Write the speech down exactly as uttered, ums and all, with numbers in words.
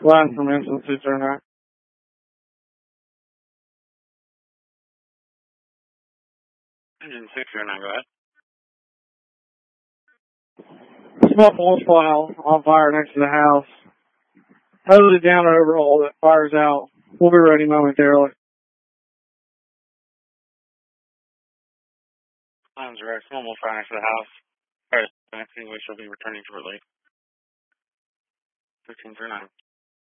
Line from instance two zero nine. Engine six zero nine, go ahead. Small force file on fire next to the house. Hose it down overhaul that fires out. We'll be ready momentarily. Lines direct, small fire next to the house. Fire extinguisher will be returning shortly. fifteen zero nine.